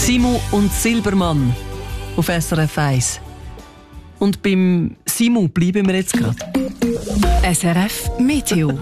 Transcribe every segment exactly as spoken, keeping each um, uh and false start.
Simon und Silbermann auf S R F eins. Und beim Simon bleiben wir jetzt gerade. S R F Meteo.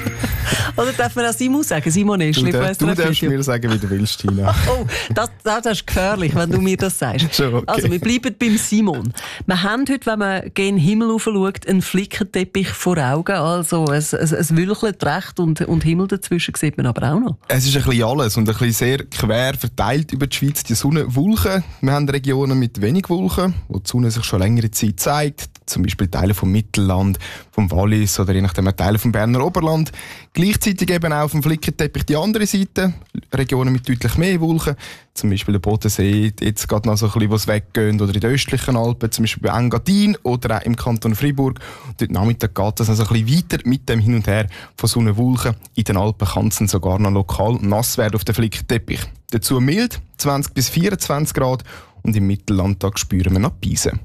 Oder darf man auch Simon sagen? Simon Eschli von S R F Du darfst Meteo. mir sagen, wie du willst, Tina. Oh, das, das ist gefährlich, wenn du mir das sagst. Schon okay. Also, wir bleiben beim Simon. Wir haben heute, wenn man gen Himmel rauf schaut, einen Flickenteppich vor Augen. Also, es, es, es wülchelt recht und, und Himmel dazwischen sieht man aber auch noch. Es ist ein bisschen alles und ein bisschen sehr quer verteilt über die Schweiz. Die Sonne, Wolken. Wir haben Regionen mit wenig Wolken, wo die Sonne sich schon längere Zeit zeigt. Zum Beispiel Teile vom Mittelland, vom Wallis oder je nachdem Teile vom Berner Oberland. Gleichzeitig eben auch auf dem Flickenteppich die andere Seite. Regionen mit deutlich mehr Wolken. Zum Beispiel der Bodensee, jetzt gerade noch so ein bisschen, wo es weggeht. Oder in den östlichen Alpen, zum Beispiel bei Engadin oder auch im Kanton Freiburg. Und heute Nachmittag geht es also ein bisschen weiter mit dem Hin und Her von Sonne, Wolken. In den Alpen kann es dann sogar noch lokal nass werden auf dem Flickenteppich. Dazu mild, zwanzig bis vierundzwanzig Grad. Und im Mittellandtag spüren wir noch Beisen.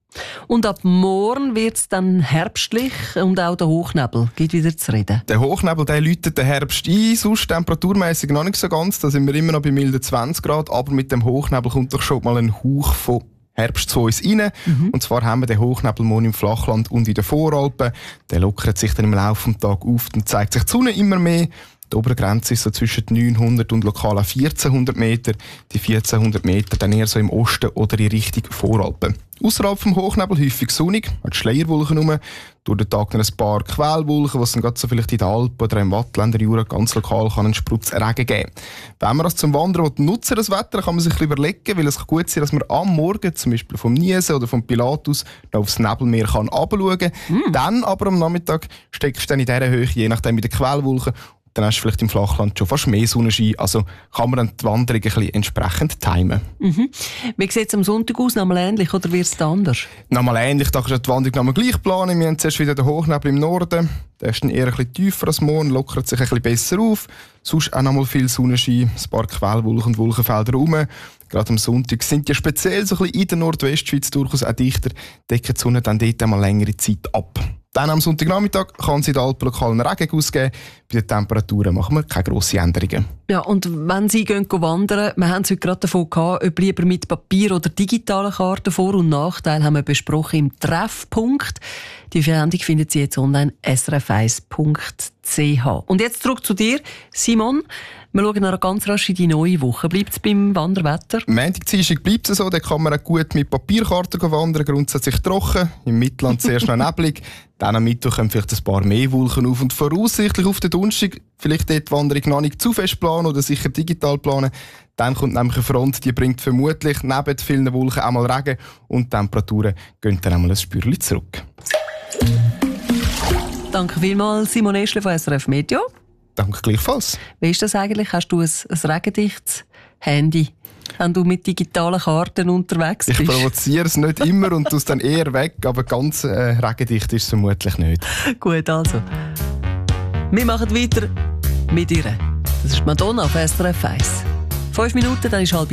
Und ab morgen wird es dann herbstlich und auch der Hochnebel geht wieder zu reden. Der Hochnebel der läutet den Herbst ein, sonst temperaturmäßig noch nicht so ganz. Da sind wir immer noch bei milden zwanzig Grad, aber mit dem Hochnebel kommt doch schon mal ein Hauch von Herbst zu uns rein. Mhm. Und zwar haben wir den Hochnebel morgen im Flachland und in den Voralpen. Der lockert sich dann im Laufe des Tages auf und zeigt sich die Sonne immer mehr. Die Obergrenze ist so zwischen neunhundert und lokal vierzehnhundert Meter. Die vierzehnhundert Meter dann eher so im Osten oder in Richtung Voralpen. Ausserhalb vom Hochnebel häufig sonnig, hat Schleierwolken rum. Durch den Tag dann ein paar Quellwolken, was dann gerade so vielleicht in den Alpen oder im Wattländer Jura ganz lokal kann einen Sprutz Regen geben. Wenn man das zum Wandern nutzen das Wetter, kann man sich ein bisschen überlegen, weil es kann gut sein, dass man am Morgen, zum Beispiel vom Niesen oder vom Pilatus, noch aufs Nebelmeer kann runterschauen kann. Mm. Dann aber am Nachmittag steckst du dann in dieser Höhe, je nachdem mit den Quellwolken. Dann hast du vielleicht im Flachland schon fast mehr Sonnenschein. Also kann man dann die Wanderung ein bisschen entsprechend timen. Mhm. Wie sieht es am Sonntag aus? Nochmal ähnlich oder wird es anders? Nochmal ähnlich. Da kannst du die Wanderung nochmal gleich planen. Wir haben zuerst wieder den Hochnebel im Norden. Der ist dann eher ein bisschen tiefer als morgen, lockert sich ein bisschen besser auf. Sonst auch nochmal viel Sonnenschein, ein paar Quellwolken und Wolkenfelder rum. Gerade am Sonntag sind die speziell so ein bisschen in der Nordwestschweiz durchaus auch dichter. Decken die Sonne dann dort einmal längere Zeit ab. Dann am Sonntagnachmittag kann es in den Alpen lokalen Regen ausgeben. Bei den Temperaturen machen wir keine grossen Änderungen. Ja, und wenn Sie gehen wandern, wir haben es heute gerade davon gehabt, ob lieber mit Papier oder digitalen Karten. Vor- und Nachteile haben wir besprochen im Treffpunkt. Die Sendung finden Sie jetzt online s r f eins punkt c h. Und jetzt zurück zu dir, Simon. Wir schauen noch ganz rasch in die neue Woche. Bleibt es beim Wanderwetter? Montag, Dienstag bleibt es so. Da kann man auch gut mit Papierkarten wandern. Grundsätzlich trocken. Im Mittelland zuerst noch neblig. Dann am Mittwoch kommen vielleicht ein paar mehr Wolken auf. Und voraussichtlich auf den Donnerstag vielleicht dort die Wanderung noch nicht zu fest planen oder sicher digital planen. Dann kommt nämlich eine Front, die bringt vermutlich neben vielen Wolken einmal Regen. Und die Temperaturen gehen dann einmal ein Spürchen zurück. Danke vielmals, Simon Eschli von S R F Meteo. Danke gleichfalls. Wie ist das eigentlich? Hast du ein, ein regendichtes Handy, wenn du mit digitalen Karten unterwegs bist? Ich provoziere es nicht immer und tue es dann eher weg, aber ganz äh, regendicht ist es vermutlich nicht. Gut, also. Wir machen weiter mit ihr. Das ist Madonna auf S R F eins. Fünf Minuten, dann ist halb